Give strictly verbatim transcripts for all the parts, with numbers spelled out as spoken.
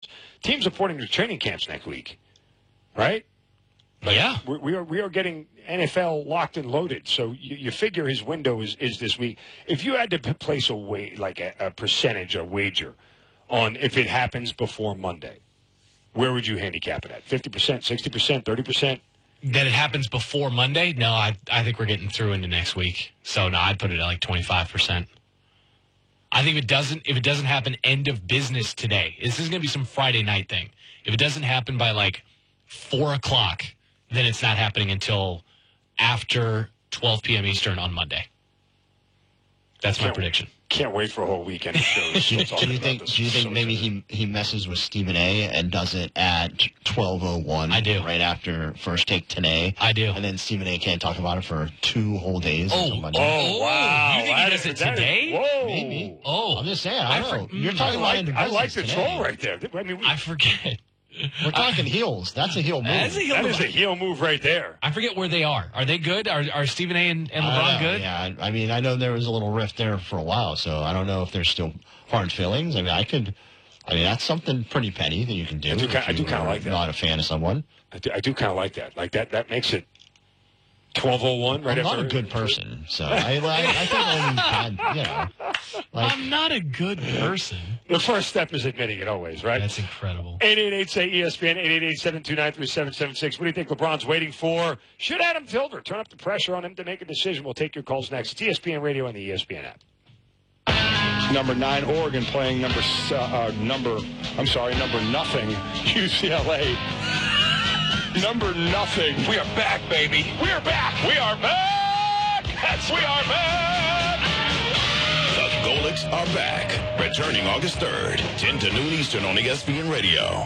Teams reporting to training camps next week, right? But yeah. We, we are we are getting N F L locked and loaded. So you, you figure his window is, is this week. If you had to p- place a wa- like a, a percentage, a wager on if it happens before Monday, where would you handicap it at? fifty percent, sixty percent, thirty percent? That it happens before Monday? No, I I think we're getting through into next week. So no, I'd put it at like twenty-five percent. I think if it doesn't if it doesn't happen end of business today, this is going to be some Friday night thing. If it doesn't happen by like four o'clock, then it's not happening until after twelve p.m. Eastern on Monday. That's my Can't- prediction. Can't wait for a whole weekend of shows. Do, Talking do you about think? this. Do you think So maybe excited. he he messes with Stephen A. and does it at twelve oh one? I do. Right after First Take today. I do. And then Stephen A. can't talk about it for two whole days Oh, until Monday. Oh, wow. You think he That does is- it that is- today? whoa. Maybe. Oh, I'm just saying. I I don't know. for- You're mm, talking I about like, end of I like the business troll today. right there. I mean, we, I forget. We're talking heels. That's a heel move. That's a heel that move. is a heel move right there. I forget where they are. Are they good? Are are Stephen A. and, and I LeBron don't know, good? Yeah, I, I mean, I know there was a little rift there for a while, so I don't know if there's still hard feelings. I mean, I could, I mean, that's something pretty petty that you can do. I do if ki- I do you kinda are like that. Not a fan of someone. I do, I do kind of like that. Like that. That makes it twelve oh one. Right I'm not after a good person, so I, I, I think only bad, you know. Like, I'm not a good person. The first step is admitting it always, right? That's incredible. eight eight eight say E S P N, eight eight eight, seven two nine, three seven seven six. What do you think LeBron's waiting for? Should Adam Tilder turn up the pressure on him to make a decision? We'll take your calls next. It's E S P N Radio and the E S P N app. Number nine, Oregon playing number, uh, number, I'm sorry, number nothing, U C L A. Number nothing. We are back, baby. We are back. We are back. Yes, we are back. The Golics are back. Returning August third, ten to noon Eastern on E S P N Radio.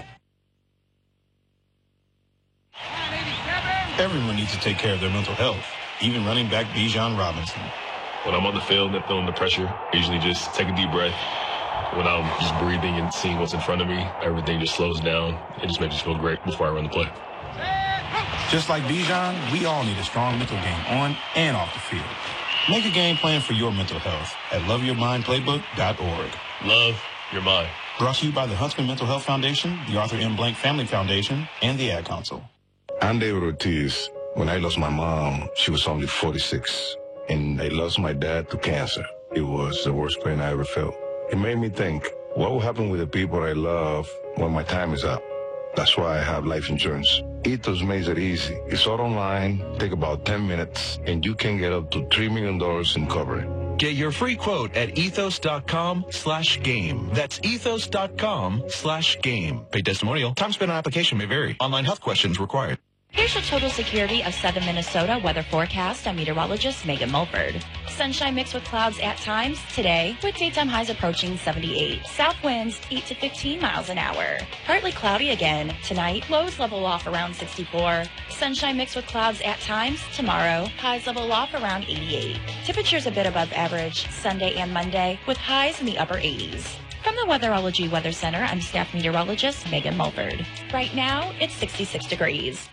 Everyone needs to take care of their mental health, even running back Bijan Robinson. When I'm on the field and feeling the pressure, I usually just take a deep breath. When I'm just breathing and seeing what's in front of me, everything just slows down. It just makes me feel great before I run the play. Just like Bijan, we all need a strong mental game on and off the field. Make a game plan for your mental health at love your mind playbook dot org. Love your mind. Brought to you by the Huntsman Mental Health Foundation, the Arthur M. Blank Family Foundation, and the Ad Council. I'm David Ortiz. When I lost my mom, she was only forty-six, and I lost my dad to cancer. It was the worst pain I ever felt. It made me think, what will happen with the people I love when my time is up? That's why I have life insurance. Ethos makes it easy. It's all online, take about ten minutes, and you can get up to three million dollars in coverage. Get your free quote at ethos.com slash game. That's ethos.com slash game. Paid testimonial. Time spent on application may vary. Online health questions required. Here's your Total Security of Southern Minnesota weather forecast. I'm meteorologist Megan Mulford. Sunshine mixed with clouds at times today, with daytime highs approaching seventy-eight. South winds eight to fifteen miles an hour. Partly cloudy again tonight. Lows level off around sixty-four. Sunshine mixed with clouds at times tomorrow. Highs level off around eighty-eight. Temperatures a bit above average Sunday and Monday, with highs in the upper eighties. From the Weatherology Weather Center, I'm staff meteorologist Megan Mulford. Right now, it's sixty-six degrees.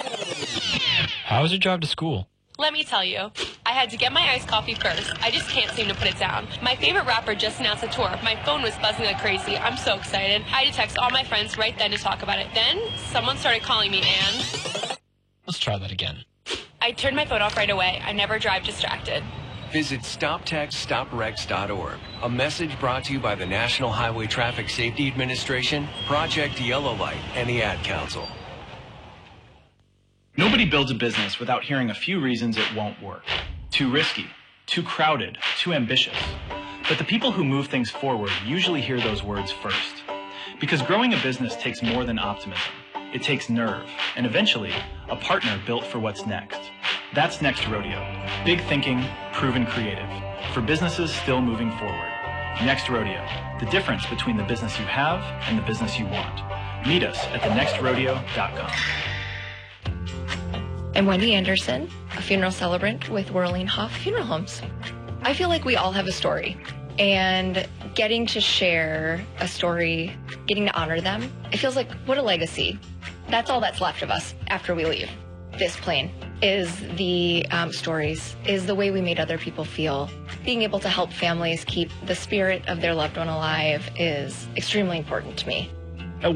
How was your drive to school? Let me tell you, I had to get my iced coffee first. I just can't seem to put it down. My favorite rapper just announced a tour. My phone was buzzing like crazy. I'm so excited. I had to text all my friends right then to talk about it. Then, someone started calling me and... Let's try that again. I turned my phone off right away. I never drive distracted. Visit stop text stop wrecks dot org. A message brought to you by the National Highway Traffic Safety Administration, Project Yellow Light, and the Ad Council. Nobody builds a business without hearing a few reasons it won't work. Too risky, too crowded, too ambitious. But the people who move things forward usually hear those words first. Because growing a business takes more than optimism. It takes nerve, and eventually, a partner built for what's next. That's Next Rodeo. Big thinking, proven creative. For businesses still moving forward. Next Rodeo. The difference between the business you have and the business you want. Meet us at the next rodeo dot com. I'm Wendy Anderson, a funeral celebrant with Whirling Hoff Funeral Homes. I feel like we all have a story, and getting to share a story, getting to honor them, it feels like, what a legacy. That's all that's left of us after we leave this plane, is the um, stories, is the way we made other people feel. Being able to help families keep the spirit of their loved one alive is extremely important to me.